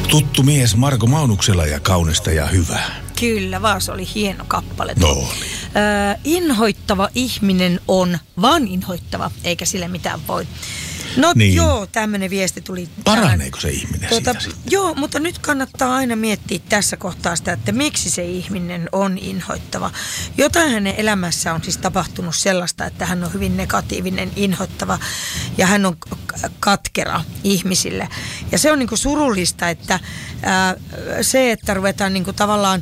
Tuttu mies Marko Maunuksella ja kaunista ja hyvää. Kyllä, vaan se oli hieno kappale. No. Inhoittava ihminen on vaan inhoittava, eikä sille mitään voi. No niin. Joo, tämmöinen viesti tuli. Paraneeko se ihminen siitä sitten? Joo, mutta nyt kannattaa aina miettiä tässä kohtaa sitä, että miksi se ihminen on inhoittava. Jotain hänen elämässä on siis tapahtunut sellaista, että hän on hyvin negatiivinen, inhoittava ja hän on katkera ihmisille. Ja se on niinku surullista, että se, että ruvetaan niinku tavallaan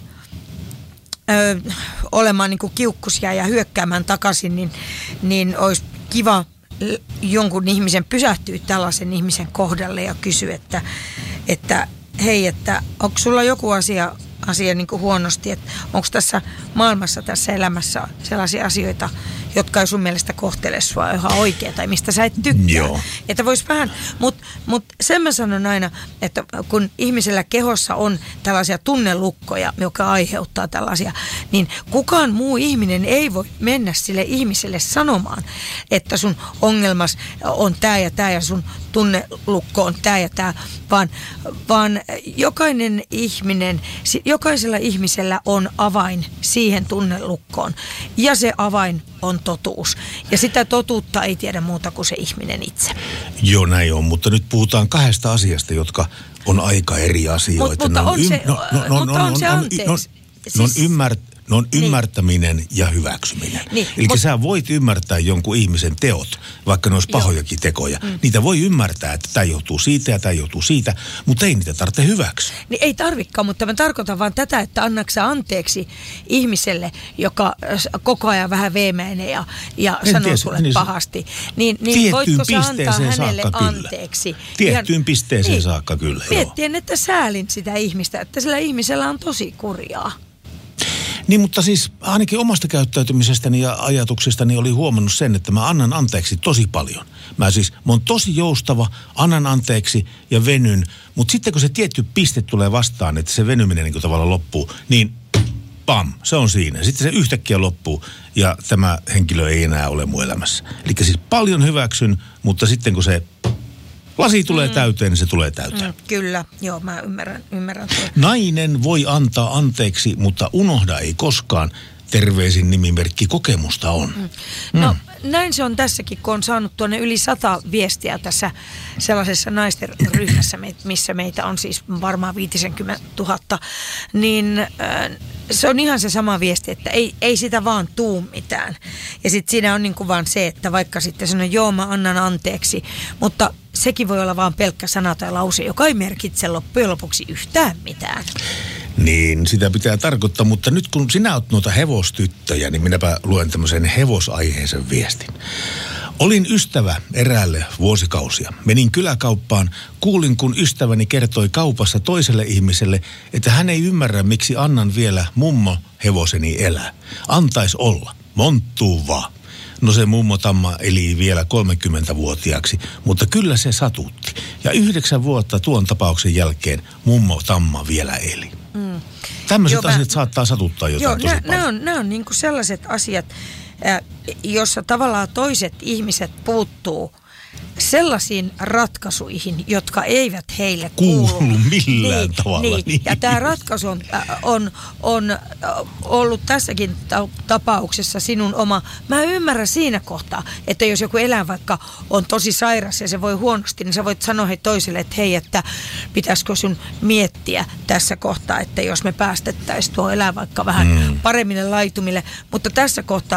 olemaan niinku kiukkusia ja hyökkäämään takaisin, niin olisi kiva jonkun ihmisen pysähtyy tällaisen ihmisen kohdalle ja kysyy, että hei, että onko sulla joku asia niin kuin huonosti, että onko tässä maailmassa, tässä elämässä sellaisia asioita, jotka ei sun mielestä kohtele sua ihan oikein tai mistä sä et tykkää. Joo. Että vois vähän, mutta sen mä sanon aina, että kun ihmisellä kehossa on tällaisia tunnelukkoja, joka aiheuttaa tällaisia, niin kukaan muu ihminen ei voi mennä sille ihmiselle sanomaan, että sun ongelmas on tää ja sun tunnelukko on tää ja tää, vaan jokainen ihminen, jokaisella ihmisellä on avain siihen tunnelukkoon ja se avain on totuus. Ja sitä totuutta ei tiedä muuta kuin se ihminen itse. Joo, näin on, mutta nyt puhutaan kahdesta asiasta, jotka on aika eri asioita. Mutta on se anteeksi. Ne on ymmärtäminen ja hyväksyminen. Niin, eli sä voit ymmärtää jonkun ihmisen teot, vaikka ne olisi pahojakin tekoja. Niitä voi ymmärtää, että tämä johtuu siitä ja tämä johtuu siitä, mutta ei niitä tarvitse hyväksyä. Niin ei tarvikaan, mutta mä tarkoitan vaan tätä, että annaksa anteeksi ihmiselle, joka koko ajan vähän veemäinen ja sanoo sulle pahasti. Niin voitko sä antaa hänelle anteeksi? Tiettyyn pisteeseen saakka kyllä, miettien, että säälin sitä ihmistä, että sillä ihmisellä on tosi kurjaa. Niin, mutta siis ainakin omasta käyttäytymisestäni ja ajatuksistani oli huomannut sen, että mä annan anteeksi tosi paljon. Mä oon tosi joustava, annan anteeksi ja venyn, mutta sitten kun se tietty piste tulee vastaan, että se venyminen niin kuin tavallaan loppuu, niin pam, se on siinä. Sitten se yhtäkkiä loppuu ja tämä henkilö ei enää ole mun elämässä. Eli siis paljon hyväksyn, mutta sitten kun se lasi tulee täyteen, niin se tulee täyteen. Kyllä, joo, mä ymmärrän. Nainen voi antaa anteeksi, mutta unohda ei koskaan. Terveisin nimimerkki kokemusta on. No näin se on tässäkin, kun on saanut tuonne yli 100 viestiä tässä sellaisessa naisten ryhmässä, missä meitä on siis varmaan 50 000, niin se on ihan se sama viesti, että ei sitä vaan tuu mitään. Ja sitten siinä on niin kuin vaan se, että vaikka sitten sanoo, joo mä annan anteeksi, mutta sekin voi olla vaan pelkkä sana tai lause, joka ei merkitse loppujen lopuksi yhtään mitään. Niin, sitä pitää tarkoittaa, mutta nyt kun sinä oot noita hevostyttöjä, niin minäpä luen tämmöisen hevosaiheisen viestin. Olin ystävä eräälle vuosikausia. Menin kyläkauppaan, kuulin kun ystäväni kertoi kaupassa toiselle ihmiselle, että hän ei ymmärrä miksi annan vielä mummo hevoseni elää. Antais olla, monttuu vaan. No se mummo Tamma eli vielä 30-vuotiaaksi, mutta kyllä se satutti. Ja 9 vuotta tuon tapauksen jälkeen mummo Tamma vielä eli. Tämmöiset asiat saattaa satuttaa jotain tosi paljon. Nämä on niinku sellaiset asiat, jossa tavallaan toiset ihmiset puuttuu sellaisiin ratkaisuihin, jotka eivät heille kuulu millään tavalla. Niin. Ja tämä ratkaisu on ollut tässäkin tapauksessa sinun oma. Mä ymmärrän siinä kohtaa, että jos joku eläin vaikka on tosi sairas ja se voi huonosti, niin sä voit sanoa toiselle, että hei, että pitäisikö sun miettiä tässä kohtaa, että jos me päästettäisiin tuo eläin vaikka vähän paremmille laitumille. Mutta tässä kohtaa